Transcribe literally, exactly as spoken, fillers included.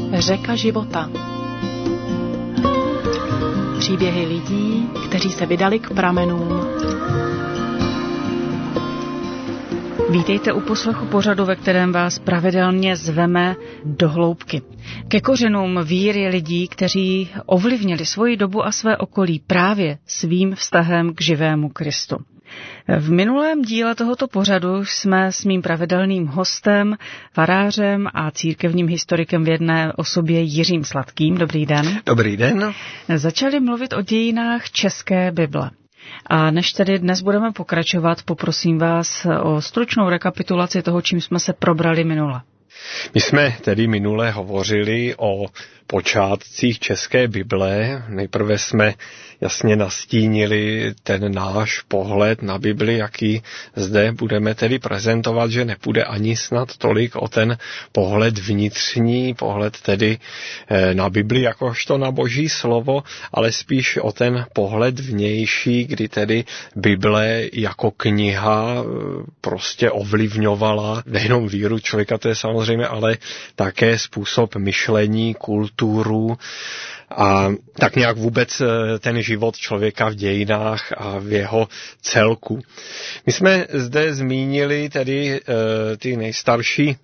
Řeka života. Příběhy lidí, kteří se vydali k pramenům. Vítejte u poslechu pořadu, ve kterém vás pravidelně zveme do hloubky. Ke kořenům víry lidí, kteří ovlivnili svoji dobu a své okolí právě svým vztahem k živému Kristu. V minulém díle tohoto pořadu jsme s mým pravidelným hostem, farářem a církevním historikem v jedné osobě Jiřím Sladkým. Dobrý den. Dobrý den. Začali mluvit o dějinách české Bible. A než tedy dnes budeme pokračovat, poprosím vás o stručnou rekapitulaci toho, čím jsme se probrali minule. My jsme tedy minule hovořili o počátcích české Bible. Nejprve jsme jasně nastínili ten náš pohled na Bibli, jaký zde budeme tedy prezentovat, že nepůjde ani snad tolik o ten pohled vnitřní, pohled tedy na Bibli jakožto na Boží slovo, ale spíš o ten pohled vnější, kdy tedy Bible jako kniha prostě ovlivňovala nejenom víru člověka, to je samozřejmě, ale také způsob myšlení, kulturu a tak nějak vůbec ten život člověka v dějinách a v jeho celku. My jsme zde zmínili tedy ty nejstarší